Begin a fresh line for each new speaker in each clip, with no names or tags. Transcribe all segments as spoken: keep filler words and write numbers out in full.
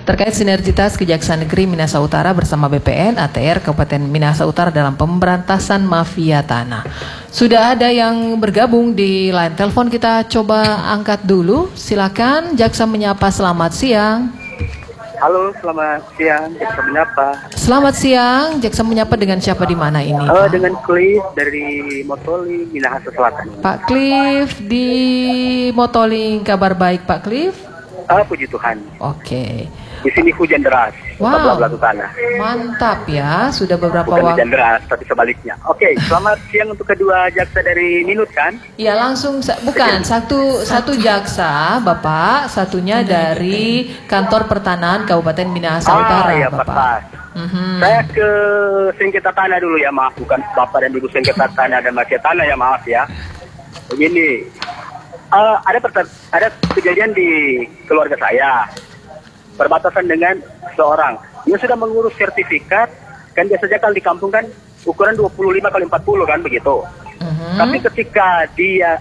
terkait sinergitas Kejaksaan Negeri Minahasa Utara bersama B P N A T R Kabupaten Minahasa Utara dalam pemberantasan mafia tanah. Sudah ada yang bergabung di line telepon, kita coba angkat dulu. Silakan, Jaksa Menyapa, selamat siang.
Halo, selamat siang, Jaksa Menyapa.
Selamat siang, Jaksa Menyapa dengan siapa di mana ini?
Uh, dengan Cliff dari Motoling, Minahasa Selatan.
Pak Cliff di Motoling, kabar baik Pak Cliff?
Uh, puji Tuhan.
Oke.
Di sini hujan deras.
Wow,
Batu tanah.
mantap ya, sudah beberapa
Bukan
waktu.
hujan deras, tapi sebaliknya. Oke, selamat siang untuk kedua jaksa dari Minut kan?
Iya, langsung bukan satu satu jaksa Bapak, satunya dari Kantor Pertanahan Kabupaten Minahasa
ah,
Utara,
ya,
Bapak. Mm-hmm.
Saya ke sengketa tanah dulu ya, maaf, bukan Bapak dan Ibu sengketa tanah dan mafia tanah ya, maaf ya. Begini, uh, ada ada kejadian di keluarga saya. Perbatasan dengan seorang dia sudah mengurus sertifikat, kan biasanya kalau di kampung kan ukuran dua puluh lima kali empat puluh kan begitu. Uh-huh. Tapi ketika dia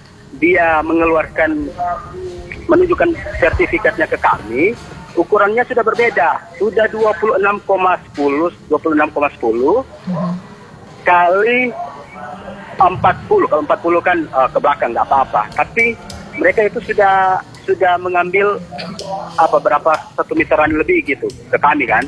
dia mengeluarkan menunjukkan sertifikatnya ke kami, ukurannya sudah berbeda, sudah dua puluh enam koma sepuluh uh-huh. kali empat puluh. Kalau empat puluh kan uh, ke belakang nggak apa-apa, tapi mereka itu sudah sudah mengambil apa berapa satu meteran lebih gitu ke kami kan.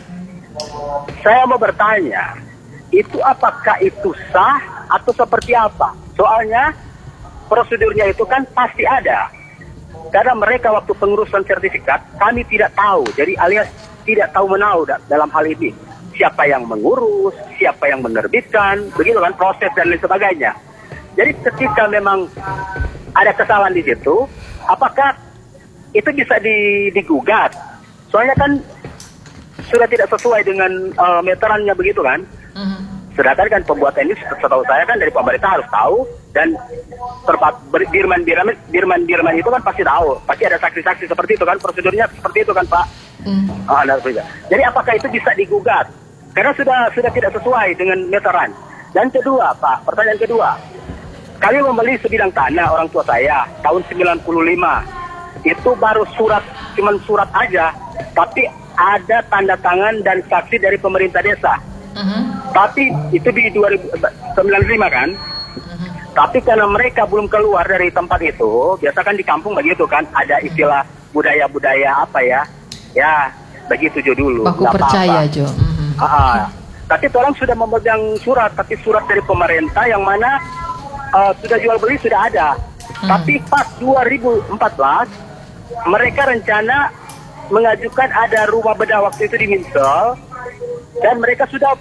Saya mau bertanya, itu apakah itu sah atau seperti apa? Soalnya prosedurnya itu kan pasti ada. Karena mereka waktu pengurusan sertifikat kami tidak tahu, jadi alias tidak tahu menahu dalam hal ini. Siapa yang mengurus, siapa yang menerbitkan, begitu kan proses dan lain sebagainya. Jadi ketika memang ada kesalahan di situ, apakah itu bisa digugat? Soalnya kan sudah tidak sesuai dengan uh, meterannya begitu kan. Uh-huh. Sedangkan kan pembuatan ini setahu saya kan dari pemerintah harus tahu, dan birman-birman birman-birman itu kan pasti tahu, pasti ada saksi-saksi seperti itu kan, prosedurnya seperti itu kan Pak. Uh-huh. Oh, nah, jadi apakah itu bisa digugat? Karena sudah sudah tidak sesuai dengan meteran. Dan kedua Pak, pertanyaan kedua, kami membeli sebidang tanah orang tua saya tahun sembilan puluh lima. Itu baru surat, cuman surat aja, tapi ada tanda tangan dan saksi dari pemerintah desa. Uh-huh. Tapi itu di dua ribu sembilan puluh lima kan. Uh-huh. Tapi karena mereka belum keluar dari tempat itu, biasa kan di kampung begitu kan, ada istilah budaya-budaya apa ya, ya begitu Jo dulu.
Aku percaya Jo. Uh-huh.
Uh-huh. Tapi orang sudah memegang surat, tapi surat dari pemerintah yang mana uh, sudah jual beli sudah ada. Uh-huh. Tapi pas dua ribu empat belas mereka rencana mengajukan ada rumah bedah waktu itu di Minsel, dan mereka sudah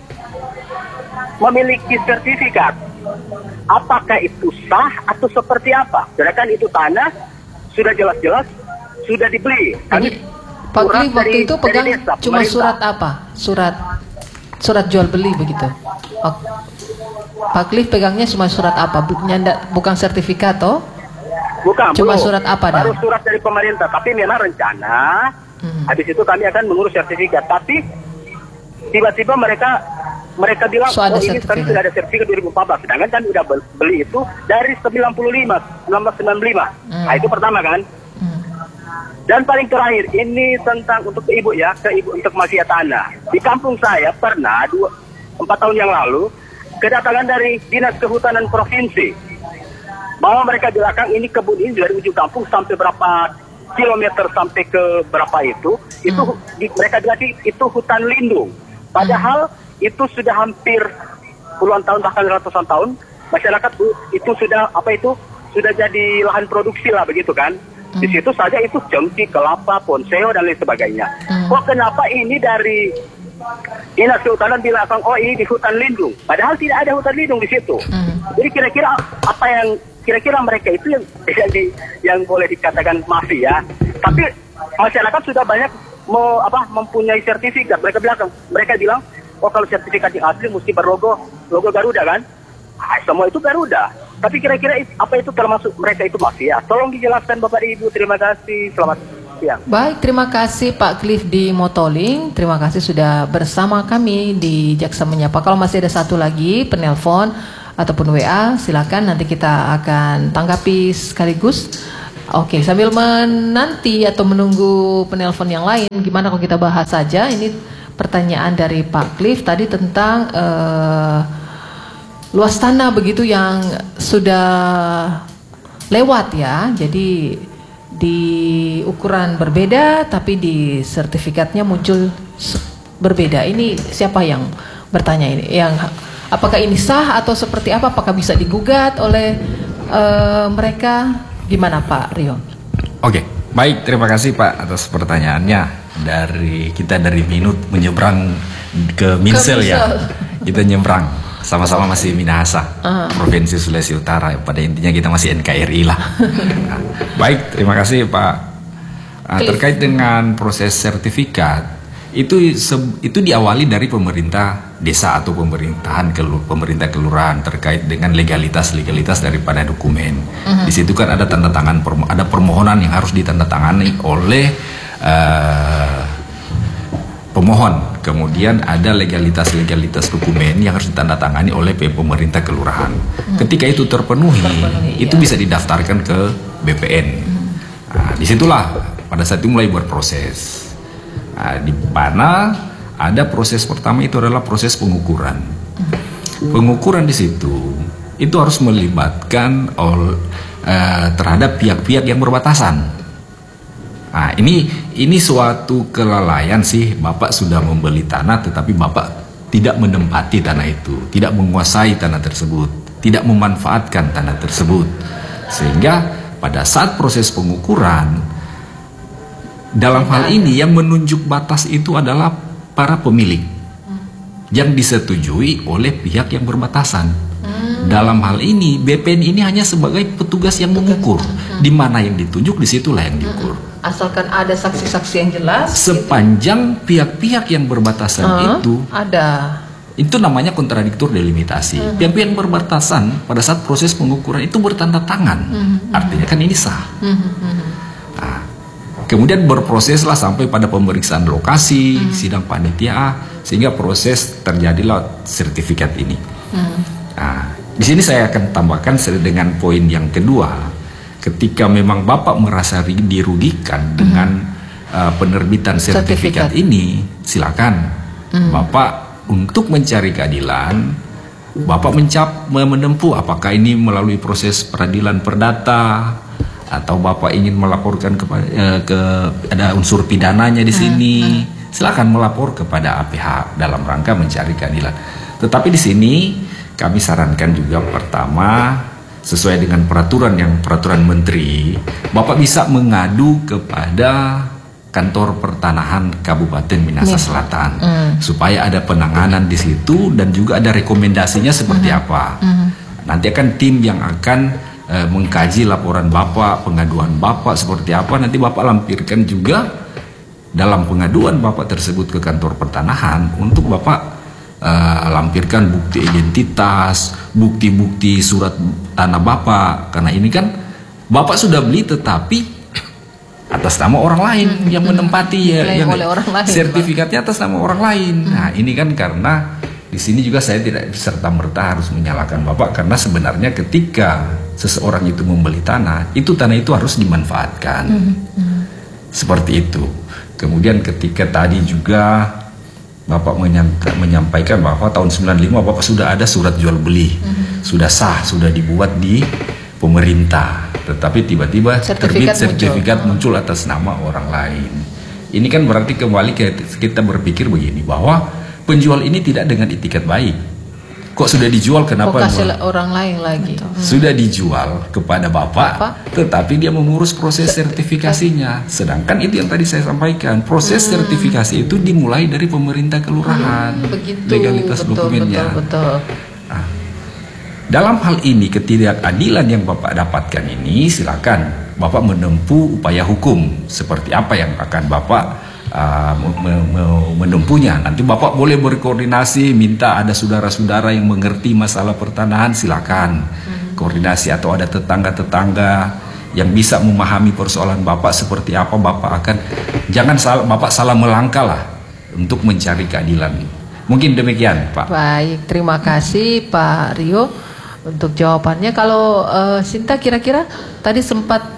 memiliki sertifikat. Apakah itu sah atau seperti apa? Sedangkan itu tanah sudah jelas-jelas sudah dibeli.
Jadi Pak Cliff waktu itu pegang desa, cuma pemerintah. Surat apa? Surat surat jual beli begitu. Oh. Pak Cliff pegangnya cuma surat apa? Bukan sertifikat toh?
Bukan,
cuma
belum.
Surat apa dah?
Baru surat dari pemerintah, tapi memang rencana hmm. habis itu kami akan mengurus sertifikat. Tapi tiba-tiba mereka mereka bilang, so, oh ini kami sudah ada sertifikat dua ribu empat belas, sedangkan kami sudah beli itu dari sembilan puluh lima, seribu sembilan ratus sembilan puluh lima. Hmm. Nah itu pertama kan. Hmm. Dan paling terakhir, ini tentang untuk ke ibu ya, ke ibu untuk mafia tanah. Di kampung saya pernah dua, empat tahun yang lalu kedatangan dari Dinas Kehutanan Provinsi, bahwa mereka di belakang ini kebun ini dari ujung kampung sampai berapa kilometer sampai ke berapa itu, hmm. itu di, mereka bilang itu hutan lindung. Padahal hmm. itu sudah hampir puluhan tahun bahkan ratusan tahun masyarakat itu sudah apa itu sudah jadi lahan produksi lah begitu kan. Hmm. Di situ saja itu cengkeh, kelapa, ponseo dan lain sebagainya. Hmm. Kok kenapa ini dari Dinas Kehutanan bilang oh ini di hutan lindung, padahal tidak ada hutan lindung di situ. Hmm. Jadi kira-kira apa yang kira-kira mereka itu yang yang, di, yang boleh dikatakan mafia, tapi masyarakat sudah banyak mau apa mempunyai sertifikat. Mereka bilang mereka bilang oh kalau sertifikat yang asli mesti berlogo logo Garuda kan. Ah, semua itu Garuda. Tapi kira-kira apa itu termasuk mereka itu mafia? Tolong dijelaskan Bapak Ibu. Terima kasih. Selamat siang.
Baik, terima kasih Pak Cliff di Motoling. Terima kasih sudah bersama kami di Jaksa Menyapa. Kalau masih ada satu lagi penelpon ataupun W A, silakan nanti kita akan tanggapi sekaligus. Oke, sambil menanti atau menunggu penelpon yang lain, gimana kalau kita bahas saja ini pertanyaan dari Pak Cliff tadi tentang uh, luas tanah begitu yang sudah lewat ya. Jadi di ukuran berbeda tapi di sertifikatnya muncul berbeda. Ini siapa yang bertanya ini? Yang apakah ini sah atau seperti apa? Apakah bisa digugat oleh uh, mereka? Gimana Pak Rio?
Oke, baik, terima kasih Pak atas pertanyaannya. Dari kita dari Minut menyeberang ke Minsel ya, kita nyebrang sama-sama masih Minahasa, uh. Provinsi Sulawesi Utara. Pada intinya kita masih N K R I lah. Nah, baik, terima kasih Pak. Nah, terkait dengan proses sertifikat itu itu diawali dari pemerintah desa atau pemerintahan kelur, pemerintah kelurahan terkait dengan legalitas legalitas daripada dokumen. Uh-huh. Di situ kan ada tanda tangan, ada permohonan yang harus ditandatangani oleh uh, pemohon. Kemudian ada legalitas legalitas dokumen yang harus ditandatangani oleh pemerintah kelurahan. Uh-huh. Ketika itu terpenuhi, terpenuhi itu ya. Bisa didaftarkan ke B P N. Uh-huh. Nah, disitulah pada saat itu mulai berproses. Nah, di mana ada proses pertama itu adalah proses pengukuran. Pengukuran di situ itu harus melibatkan all, uh, terhadap pihak-pihak yang berbatasan. Nah, ini ini suatu kelalaian sih, Bapak sudah membeli tanah tetapi Bapak tidak menempati tanah itu, tidak menguasai tanah tersebut, tidak memanfaatkan tanah tersebut. Sehingga pada saat proses pengukuran, dalam hal ini yang menunjuk batas itu adalah para pemilik yang disetujui oleh pihak yang berbatasan. Hmm. Dalam hal ini B P N ini hanya sebagai petugas yang mengukur. Hmm. Di mana yang ditunjuk disitulah yang diukur.
Asalkan ada saksi-saksi yang jelas.
Sepanjang pihak-pihak yang berbatasan uh, itu
ada.
Itu namanya kontradiktor delimitasi. Pihak-pihak yang berbatasan pada saat proses pengukuran itu bertanda tangan. Hmm. Artinya kan ini sah. Hmm. Nah, kemudian berproseslah sampai pada pemeriksaan lokasi, hmm. sidang panitia, sehingga proses terjadilah sertifikat ini. Hmm. Nah, di sini saya akan tambahkan dengan poin yang kedua, ketika memang Bapak merasa dirugikan hmm. dengan uh, penerbitan sertifikat, sertifikat ini, silakan hmm. Bapak untuk mencari keadilan, Bapak mencap menempuh apakah ini melalui proses peradilan perdata, atau Bapak ingin melaporkan kepada eh, ke ada unsur pidananya di sini, hmm, hmm. silakan melapor kepada A P H dalam rangka mencari keadilan. Tetapi di sini kami sarankan juga pertama sesuai dengan peraturan yang peraturan menteri, Bapak bisa mengadu kepada kantor pertanahan Kabupaten Minahasa Selatan hmm. supaya ada penanganan di situ dan juga ada rekomendasinya seperti hmm. apa. Hmm. Nanti akan tim yang akan mengkaji laporan Bapak, pengaduan Bapak seperti apa, nanti Bapak lampirkan juga dalam pengaduan Bapak tersebut ke kantor pertanahan untuk Bapak uh, lampirkan bukti identitas, bukti-bukti surat tanah Bapak, karena ini kan Bapak sudah beli tetapi atas nama orang lain hmm, yang menempati ya, yang sertifikatnya atas nama orang lain. Hmm. Nah, ini kan karena di sini juga saya tidak serta-merta harus menyalahkan Bapak, karena sebenarnya ketika seseorang itu membeli tanah, itu tanah itu harus dimanfaatkan. Mm-hmm. Seperti itu. Kemudian ketika tadi juga Bapak menyampaikan bahwa tahun sembilan puluh lima Bapak sudah ada surat jual beli. Mm-hmm. Sudah sah, sudah dibuat di pemerintah. Tetapi tiba-tiba sertifikat terbit sertifikat muncul. muncul atas nama orang lain. Ini kan berarti kembali kita berpikir begini, bahwa penjual ini tidak dengan itikat baik. Kok sudah dijual, kenapa
orang lain lagi? Hmm.
Sudah dijual kepada Bapak, Bapak, tetapi dia mengurus proses sertifikasinya. Sedangkan itu yang tadi saya sampaikan, proses hmm. sertifikasi itu dimulai dari pemerintah kelurahan, hmm, begitu. Legalitas betul, dokumennya. Betul, betul. Nah, dalam hal ini ketidakadilan yang Bapak dapatkan ini, silakan Bapak menempuh upaya hukum. Seperti apa yang akan Bapak Uh, menempuhnya. Nanti Bapak boleh berkoordinasi, minta ada saudara-saudara yang mengerti masalah pertanahan, silakan hmm. koordinasi, atau ada tetangga-tetangga yang bisa memahami persoalan Bapak seperti apa. Bapak akan jangan salah, Bapak salah melangkah lah untuk mencari keadilan. Mungkin demikian, Pak.
Baik, terima kasih Pak Rio untuk jawabannya. Kalau uh, Sinta kira-kira tadi sempat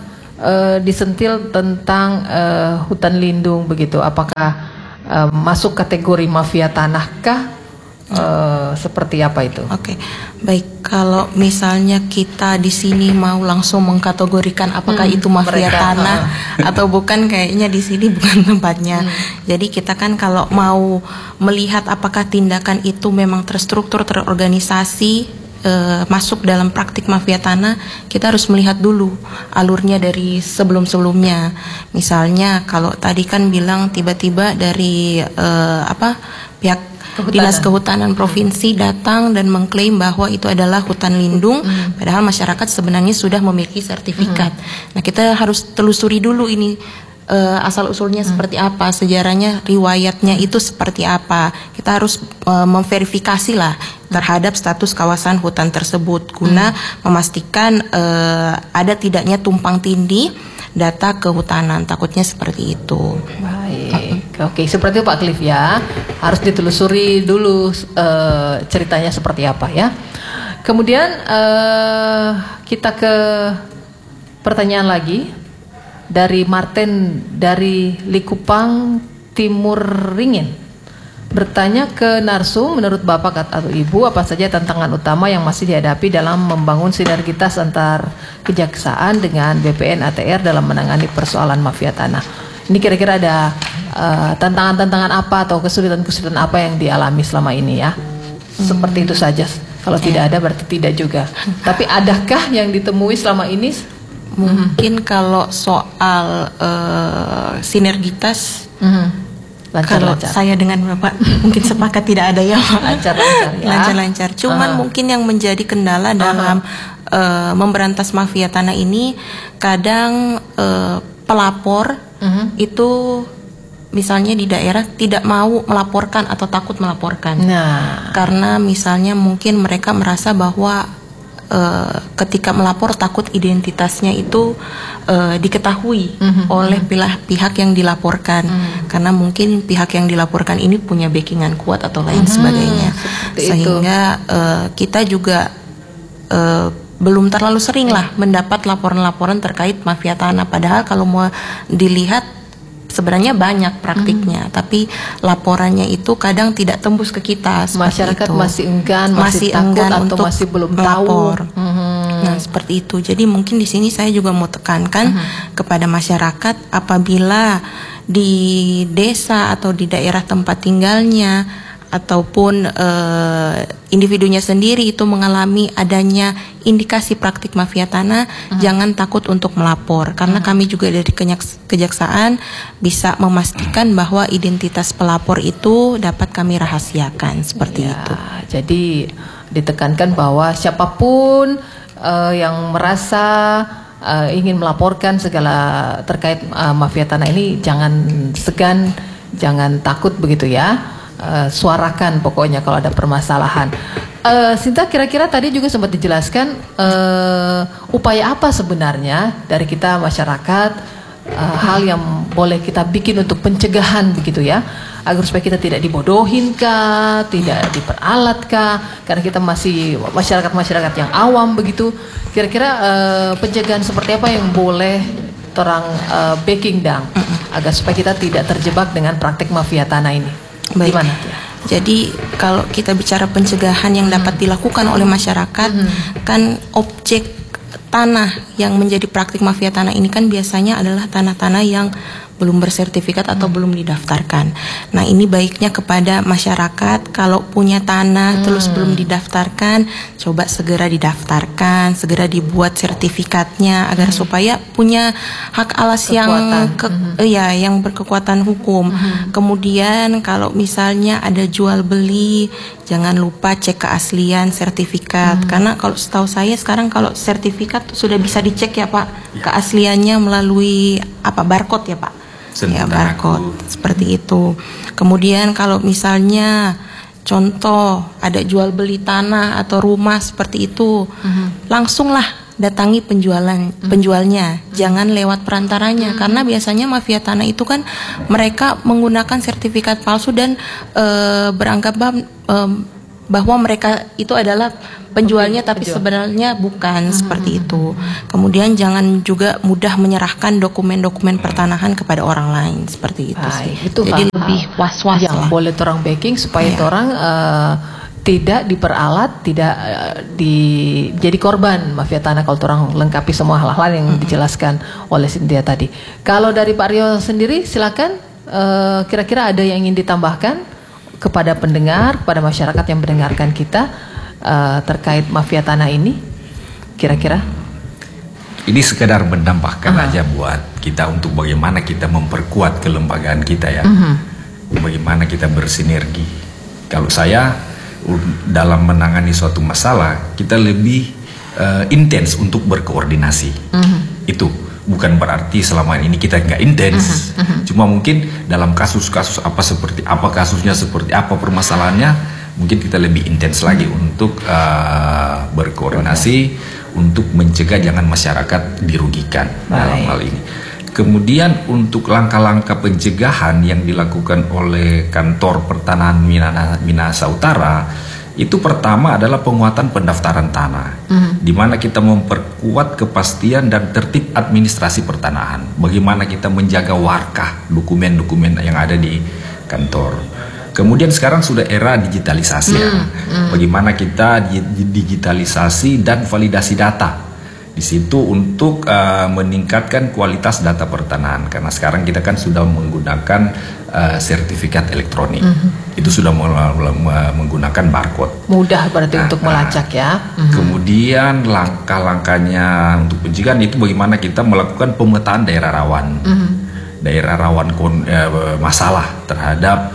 uh, disentil tentang uh, hutan lindung begitu. Apakah uh, masuk kategori mafia tanahkah? Uh, seperti apa itu?
Oke, okay. Baik. Kalau misalnya kita di sini mau langsung mengkategorikan apakah hmm, itu mafia mereka, tanah uh. atau bukan, kayaknya di sini bukan tempatnya. Hmm. Jadi kita kan kalau mau melihat apakah tindakan itu memang terstruktur, terorganisasi, uh, masuk dalam praktik mafia tanah, kita harus melihat dulu alurnya dari sebelum-sebelumnya. Misalnya kalau tadi kan bilang tiba-tiba dari uh, apa pihak Kehutanan. Dinas Kehutanan Provinsi datang dan mengklaim bahwa itu adalah hutan lindung, mm. padahal masyarakat sebenarnya sudah memiliki sertifikat. Mm. Nah, kita harus telusuri dulu ini uh, asal usulnya mm. seperti apa, sejarahnya, riwayatnya itu seperti apa. Kita harus uh, memverifikasi lah terhadap status kawasan hutan tersebut guna mm. memastikan uh, ada tidaknya tumpang tindih data kehutanan. Takutnya seperti itu.
Baik. Oke, seperti itu Pak Cliff ya. Harus ditelusuri dulu uh, ceritanya seperti apa ya. Kemudian uh, kita ke pertanyaan lagi dari Martin dari Likupang Timur Ringin. Bertanya ke narsum, menurut Bapak atau Ibu, apa saja tantangan utama yang masih dihadapi dalam membangun sinergitas antar kejaksaan dengan B P N A T R dalam menangani persoalan mafia tanah? Ini kira-kira ada uh, tantangan-tantangan apa atau kesulitan-kesulitan apa yang dialami selama ini ya? Hmm. Seperti itu saja. Kalau yeah. tidak ada berarti tidak juga. Tapi adakah yang ditemui selama ini?
Mungkin hmm. kalau soal uh, sinergitas. Hmm. Lancar, kalau lancar. Saya dengan Bapak mungkin sepakat tidak ada ya,
lancar-lancar ya.
Lancar-lancar. Cuman uh. mungkin yang menjadi kendala dalam uh-huh. uh, memberantas mafia tanah ini kadang uh, pelapor uh-huh. itu misalnya di daerah tidak mau melaporkan atau takut melaporkan. Nah, karena misalnya mungkin mereka merasa bahwa Uh, ketika melapor takut identitasnya itu uh, diketahui mm-hmm. oleh pihak pihak yang dilaporkan, mm. karena mungkin pihak yang dilaporkan ini punya backingan kuat atau lain mm-hmm. sebagainya, sehingga uh, kita juga uh, belum terlalu sering lah mendapat laporan-laporan terkait mafia tanah. Padahal kalau mau dilihat sebenarnya banyak praktiknya, mm. tapi laporannya itu kadang tidak tembus ke kita.
Masyarakat
itu.
masih enggan, masih, masih takut enggan atau untuk masih belum melapor. Tahu. Mm-hmm.
Nah, seperti itu. Jadi mungkin di sini saya juga mau tekankan mm-hmm. kepada masyarakat, apabila di desa atau di daerah tempat tinggalnya ataupun uh, individunya sendiri itu mengalami adanya indikasi praktik mafia tanah, uh-huh. jangan takut untuk melapor, karena uh-huh. kami juga dari kejaksaan bisa memastikan bahwa identitas pelapor itu dapat kami rahasiakan seperti ya, itu.
Jadi ditekankan bahwa siapapun uh, yang merasa uh, ingin melaporkan segala terkait uh, mafia tanah ini jangan segan, jangan takut begitu ya. Uh, suarakan pokoknya kalau ada permasalahan. Uh, Sinta, kira-kira tadi juga sempat dijelaskan uh, upaya apa sebenarnya dari kita masyarakat, uh, hal yang boleh kita bikin untuk pencegahan begitu ya, agar supaya kita tidak dibodohin kah, tidak diperalat kah, karena kita masih masyarakat-masyarakat yang awam begitu. Kira-kira uh, pencegahan seperti apa yang boleh terang uh, backing dang, agar supaya kita tidak terjebak dengan praktik mafia tanah ini?
Baik. Gimana? Jadi kalau kita bicara pencegahan yang hmm. dapat dilakukan oleh masyarakat, hmm. kan objek tanah yang menjadi praktik mafia tanah ini kan biasanya adalah tanah-tanah yang belum bersertifikat atau hmm. belum didaftarkan. Nah, ini baiknya kepada masyarakat kalau punya tanah hmm. terus belum didaftarkan, coba segera didaftarkan, segera dibuat sertifikatnya agar hmm. supaya punya hak alas kekuatan. yang ke, hmm. eh, ya yang berkekuatan hukum. Hmm. Kemudian kalau misalnya ada jual beli, jangan lupa cek keaslian sertifikat, hmm. karena kalau setahu saya sekarang kalau sertifikat sudah bisa dicek ya Pak, ya. Keasliannya melalui apa, barcode ya Pak. Ya, barcode seperti itu. Kemudian kalau misalnya contoh ada jual beli tanah atau rumah seperti itu, mm-hmm. langsunglah datangi penjualan mm-hmm. penjualnya, mm-hmm. jangan lewat perantaranya, mm-hmm. karena biasanya mafia tanah itu kan mereka menggunakan sertifikat palsu dan e, beranggapan e, bahwa mereka itu adalah penjualnya, tapi
penjual.
sebenarnya bukan
Hmm.
seperti itu. Kemudian jangan juga mudah menyerahkan dokumen-dokumen pertanahan kepada orang lain seperti itu sih.
Baik, itu
Jadi
hal-hal
lebih was-was
yang
lah.
boleh orang backing supaya
Iya.
orang eh, tidak diperalat, tidak eh, di jadi korban mafia tanah. Kalau orang lengkapi semua hal-hal yang dijelaskan oleh Cynthia tadi. Kalau dari Pak Rio sendiri, silakan. eh, kira-kira ada yang ingin ditambahkan kepada pendengar, kepada masyarakat yang mendengarkan kita uh, terkait mafia tanah ini, kira-kira?
Ini sekedar menambahkan
Aha.
aja buat kita untuk bagaimana kita memperkuat kelembagaan kita ya,
Mhm.
bagaimana kita bersinergi. Kalau saya u- dalam menangani suatu masalah, kita lebih uh, intens untuk berkoordinasi.
Mhm.
Itu bukan berarti selama ini kita nggak intens, cuma mungkin dalam kasus-kasus apa seperti apa kasusnya seperti apa permasalahannya, mungkin kita lebih intens lagi untuk uh, berkoordinasi untuk mencegah jangan masyarakat dirugikan dalam
Baik.
hal ini. Kemudian untuk langkah-langkah pencegahan yang dilakukan oleh Kantor Pertanahan Minana- Minahasa Utara, itu pertama adalah penguatan pendaftaran tanah, di mana kita memperkuat kepastian dan tertib administrasi pertanahan. Bagaimana kita menjaga warkah dokumen-dokumen yang ada di kantor. Kemudian sekarang sudah era digitalisasi ya. Bagaimana kita di- digitalisasi dan validasi data di situ untuk uh, meningkatkan kualitas data pertanahan, karena sekarang kita kan sudah menggunakan uh, sertifikat elektronik. Itu sudah mel- mel- menggunakan barcode.
Mudah berarti
Nah,
untuk
nah.
melacak ya. Mhm.
Kemudian langkah-langkahnya untuk pencegahan itu bagaimana kita melakukan pemetaan daerah rawan,
Mhm.
daerah rawan kon- eh, masalah terhadap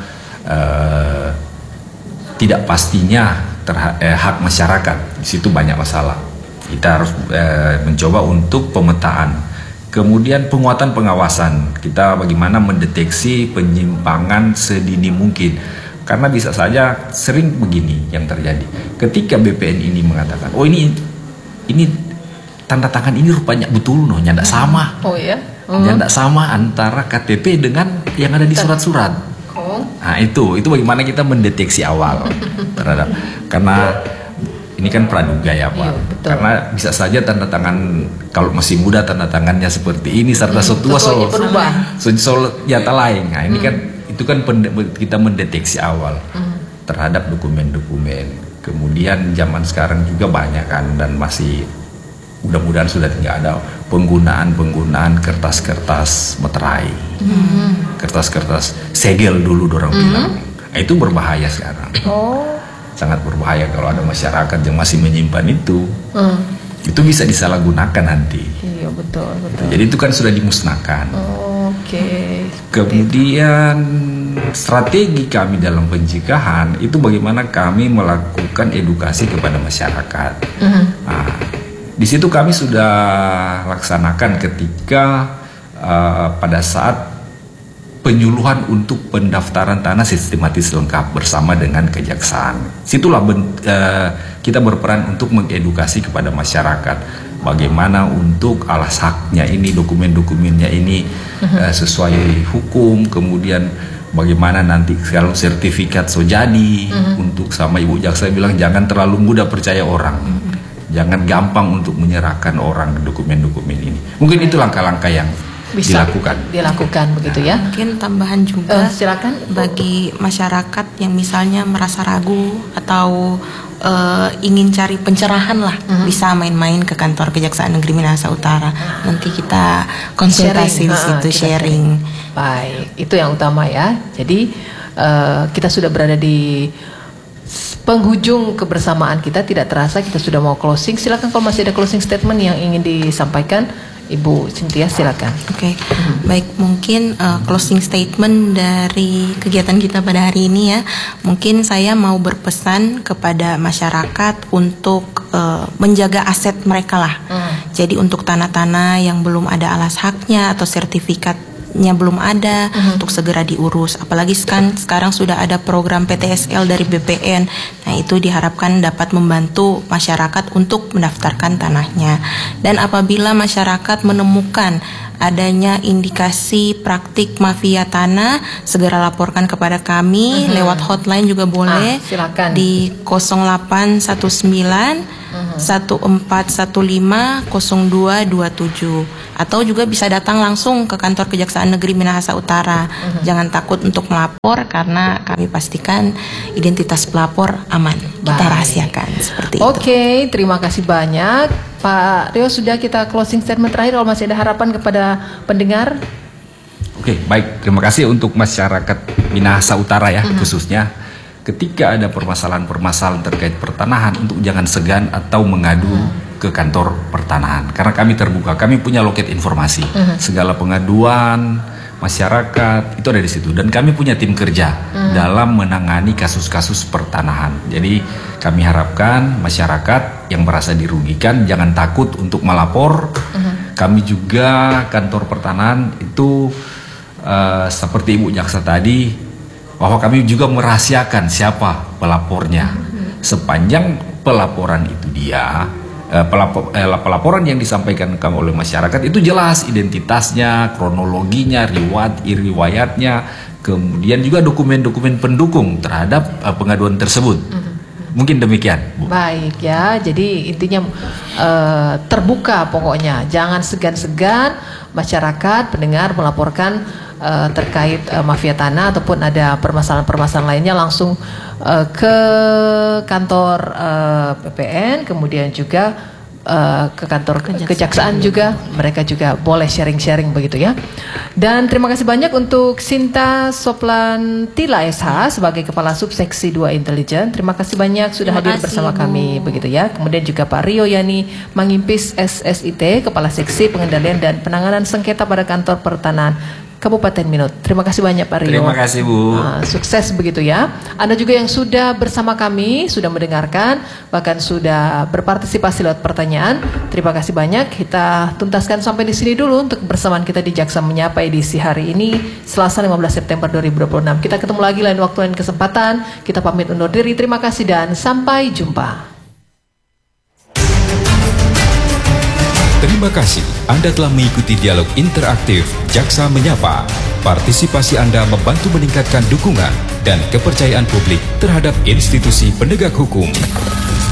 eh, tidak pastinya terha- eh, hak masyarakat. Di situ banyak masalah. Kita harus eh, mencoba untuk pemetaan. Kemudian penguatan pengawasan. Kita bagaimana mendeteksi penyimpangan sedini mungkin. Karena bisa saja sering begini yang terjadi. Ketika B P N ini mengatakan, oh ini ini tanda tangan ini rupanya betul no, nyanda sama.
Oh ya.
Nyanda sama antara K T P dengan yang ada di surat-surat.
Oh.
Nah itu, itu bagaimana kita mendeteksi awal terhadap, karena ini kan praduga ya Pak.
Iya, betul.
Karena bisa saja tanda tangan kalau masih muda tanda tangannya seperti ini serta setua
setuanya
sol
berubah.
sol sol nyata lain. Nah ini kan itu kan pende- kita mendeteksi awal terhadap dokumen-dokumen. Kemudian zaman sekarang juga banyak kan, dan masih mudah-mudahan sudah tidak ada penggunaan-penggunaan kertas-kertas meterai, kertas-kertas segel dulu dorang bilang. Nah, itu berbahaya sekarang.
Oh.
Sangat berbahaya kalau ada masyarakat yang masih menyimpan itu.
Hmm.
Itu bisa disalahgunakan nanti.
Iya betul betul.
Jadi itu kan sudah dimusnahkan.
Oke.
Kemudian strategi kami dalam pencegahan itu bagaimana kami melakukan edukasi kepada masyarakat.
Mhm.
Nah, di situ kami sudah laksanakan ketika uh, pada saat penyuluhan untuk pendaftaran tanah sistematis lengkap bersama dengan kejaksaan. Situlah ben, uh, kita berperan untuk mengedukasi kepada masyarakat bagaimana untuk alas haknya ini, dokumen-dokumennya ini uh, sesuai hukum, kemudian bagaimana nanti kalau sertifikat so jadi untuk sama Ibu Jaksa bilang jangan terlalu mudah percaya orang. Jangan gampang untuk menyerahkan orang dokumen-dokumen ini. Mungkin itu langkah-langkah yang
Bisa
dilakukan.
dilakukan begitu ya.
Mungkin tambahan juga
Eh, silakan.
bagi masyarakat yang misalnya merasa ragu atau eh, ingin cari pencerahan lah, bisa main-main ke kantor Kejaksaan Negeri Minahasa Utara. Nanti kita konsultasi di
Sharing.
situ,
Ha, kita
sharing.
Baik, itu yang utama ya. Jadi eh, kita sudah berada di penghujung kebersamaan kita, tidak terasa kita sudah mau closing. Silakan kalau masih ada closing statement yang ingin disampaikan, Ibu Cynthia silakan.
Oke, baik, mungkin uh, closing statement dari kegiatan kita pada hari ini ya. Mungkin saya mau berpesan kepada masyarakat untuk uh, menjaga aset mereka lah.
Hmm.
Jadi untuk tanah-tanah yang belum ada alas haknya atau sertifikat nya belum ada uh-huh. untuk segera diurus. Apalagi kan sekarang sudah ada program P T S L dari B P N. Nah, itu diharapkan dapat membantu masyarakat untuk mendaftarkan tanahnya. Dan apabila masyarakat menemukan adanya indikasi praktik mafia tanah, segera laporkan kepada kami uh-huh. lewat hotline juga boleh.
Ah, silakan.
Di nol delapan satu sembilan satu empat satu lima nol dua dua tujuh, atau juga bisa datang langsung ke kantor Kejaksaan Negeri Minahasa Utara. Uh-huh. Jangan takut untuk melapor karena kami pastikan identitas pelapor aman. Baik. Kita rahasiakan seperti
Oke,
itu.
Oke, terima kasih banyak Pak Rio. Sudah kita closing statement terakhir, kalau masih ada harapan kepada pendengar.
Oke, baik. Terima kasih untuk masyarakat Minahasa Utara ya, uh-huh. khususnya. Ketika ada permasalahan-permasalahan terkait pertanahan, untuk jangan segan atau mengadu hmm. ke kantor pertanahan. Karena kami terbuka, kami punya loket informasi. Hmm. Segala pengaduan masyarakat itu ada di situ. Dan kami punya tim kerja hmm. dalam menangani kasus-kasus pertanahan. Jadi kami harapkan masyarakat yang merasa dirugikan jangan takut untuk melapor. Hmm. Kami juga kantor pertanahan itu uh, seperti Ibu Jaksa tadi, bahwa kami juga merahasiakan siapa pelapornya. Sepanjang pelaporan itu dia, eh, pelapor, eh, pelaporan yang disampaikan oleh masyarakat itu jelas identitasnya, kronologinya, riwayat, riwayatnya, kemudian juga dokumen-dokumen pendukung terhadap eh, pengaduan tersebut. Mungkin demikian, Bu.
Baik ya, jadi intinya uh, terbuka pokoknya, jangan segan-segan masyarakat pendengar melaporkan uh, terkait uh, mafia tanah ataupun ada permasalahan-permasalahan lainnya langsung uh, ke kantor uh, P P N, kemudian juga Uh, ke kantor kejaksaan, kejaksaan juga, mereka juga boleh sharing-sharing begitu ya. Dan terima kasih banyak untuk Sinta Soplantila S H sebagai Kepala Subseksi dua Intelijen. Terima kasih banyak sudah terima hadir kasih, bersama Bu. Kami begitu ya. Kemudian juga Pak Rio Yani Mangimpis S S I T, Kepala Seksi Pengendalian dan Penanganan Sengketa pada Kantor Pertanahan Kabupaten Minot. Terima kasih banyak Pak Rio.
Terima kasih Bu.
Nah, sukses begitu ya. Anda juga yang sudah bersama kami, sudah mendengarkan, bahkan sudah berpartisipasi lewat pertanyaan. Terima kasih banyak. Kita tuntaskan sampai di sini dulu untuk bersamaan kita di Jaksa Menyapa edisi hari ini, Selasa lima belas September dua ribu dua puluh enam. Kita ketemu lagi lain waktu lain kesempatan. Kita pamit undur diri. Terima kasih dan sampai jumpa.
Terima kasih Anda telah mengikuti dialog interaktif Jaksa Menyapa. Partisipasi Anda membantu meningkatkan dukungan dan kepercayaan publik terhadap institusi penegak hukum.